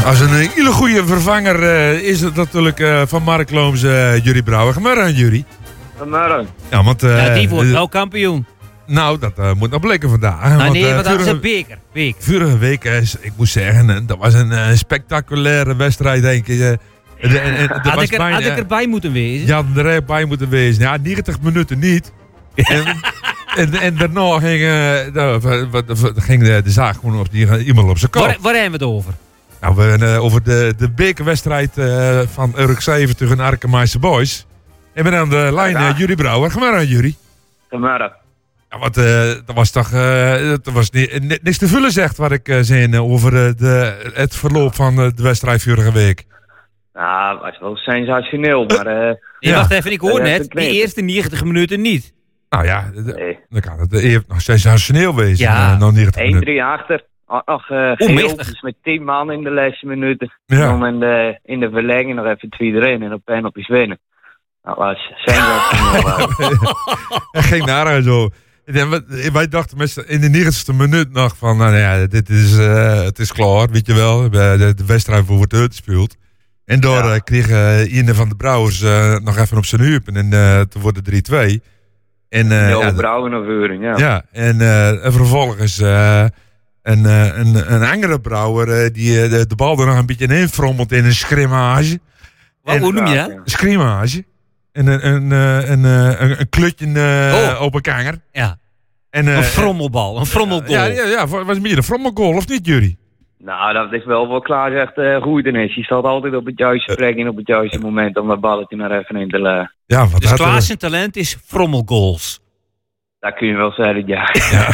Als een hele goede vervanger is het natuurlijk van Mark Looms Jurie Brouwer. Goedemorgen, Jurie. Goedemorgen. Ja, want, die wordt wel kampioen. Nou, dat moet nog blikken vandaag. Want dat is een beker. Vorige week, ik moet zeggen, dat was een spectaculaire wedstrijd, denk ik. Had ik erbij moeten wezen? Ja, erbij moeten wezen. Ja, 90 minuten niet. En daarna ging de zaak gewoon iemand op zijn kop. Waar hebben we het over? Nou, we over de bekerwedstrijd van Urk 7 tegen Arkenmeise Boys. En we aan de lijn Jurie Brouwer. Goedemorgen, Jurie. Goedemorgen. Ja, want dat was toch niks te vullen, zegt wat ik zei over het verloop van de wedstrijd vorige week. Nou, het was wel sensationeel, maar... Wacht even, ik hoor net, die eerste 90 minuten niet. Nou ja, dan kan het nog sensationeel wezen. Ja. 90 minuten. 1-3 achter. Nog geel, dus met 10 man in de laatste minuten. Ja. En dan in de verlenging nog even 2 erin en op penalties winnen. Dat was sensationeel. Geen nare zo. Wij dachten in de 90ste minuut nog van, nou ja, het is klaar, weet je wel. De wedstrijd wordt uitgespeeld. En daar kreeg Iene van de Brouwers nog even op zijn heup. En toen wordt het 3-2. En Brouwer naar voren, ja. Ja, en vervolgens een andere Brouwer die de bal er nog een beetje in frommelt in een scrimmage. Hoe noem je dat? Scrimmage. En een klutje op een kanger. Ja. En, een frommelbal, een frommelgoal. Ja, was meer een frommelgoal, of niet, Jurie? Nou, dat is wel klaar zegt goed in is. Je staat altijd op het juiste plek en op het juiste moment om dat balletje naar even in te leggen. Ja, dus Klaas zijn talent is frommelgoals. Dat kun je wel zeggen, ja.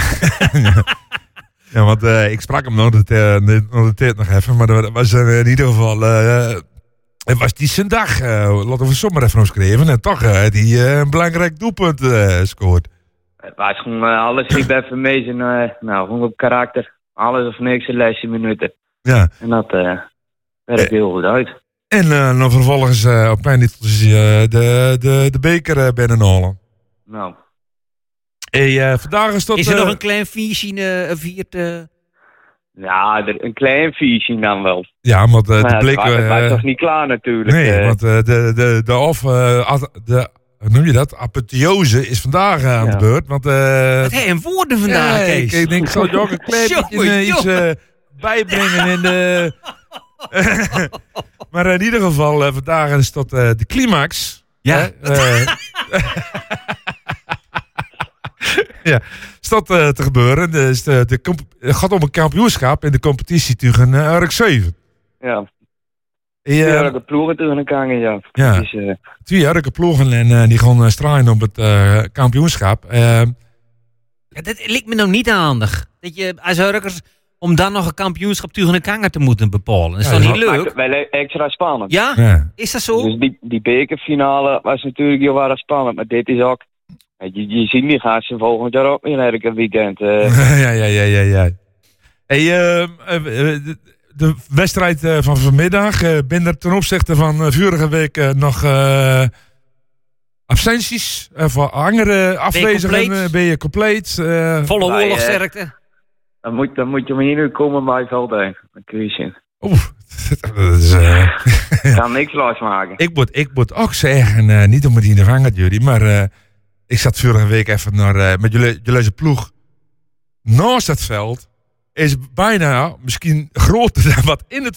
Ja, want ik sprak hem nog de tijd nog even, maar dat was in ieder geval... Het was die zijn dag, laten we zomaar even opschrijven. En toch die een belangrijk doelpunt scoort. Het was gewoon alles liep even mee. Nou, gewoon op karakter. Alles of niks de laatste minuten. Ja. En dat werkt heel goed uit. En dan vervolgens op mijn niet de beker binnenhalen. Nou. Hey, vandaag is dat... Is er nog een klein viesje viert... Ja, een klein viesje dan wel. Ja, want de blik... Het was toch niet klaar natuurlijk. Nee, want noem je dat? Apotheose is vandaag aan de beurt. Want, wat een woorden vandaag, Kees. Ik denk, ik zal je ook een klein beetje iets bijbrengen in de... Maar in ieder geval, vandaag is dat de climax. Ja. Ja, is dat te gebeuren. Dus het gaat om een kampioenschap in de competitie tegen Urk 7. Ja. Twee Urke ploegen tegen elkaar, ja. Ja, dus, 2 Urke ploegen en die gaan strijden op het kampioenschap. Dat lijkt me nog niet handig. Dat je als Urkers om dan nog een kampioenschap tegen elkaar te moeten bepalen. Dat is toch niet leuk? Wel extra spannend. Ja? Is dat zo? Dus die bekerfinale was natuurlijk heel erg spannend, maar dit is ook... Je ziet niet, gaan ze volgend jaar ook weer een weekend. Ja. Hey, de wedstrijd van vanmiddag, ben er ten opzichte van vorige week nog absenties? Voor andere afwezigen ben je compleet? Volle oorlogsterkte? Dan moet je maar hier nu komen bij Veldheim. Dan kun je zien. Oeh, dat is... Kan niks losmaken. Ik moet ook zeggen, niet om het in de vangen, jullie, maar... ik zat vorige week even met jullie ploeg naast het veld. Is bijna misschien groter dan wat in het